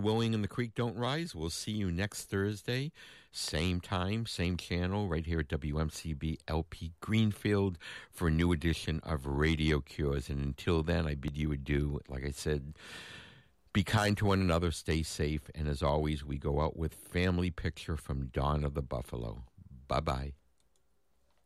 willing, and the creek don't rise. We'll see you next Thursday, same time, same channel, right here at WMCB LP Greenfield for a new edition of Radio Cures. And until then, I bid you adieu. Like I said, be kind to one another, stay safe, and as always, we go out with Family Picture from Dawn of the Buffalo. Bye-bye.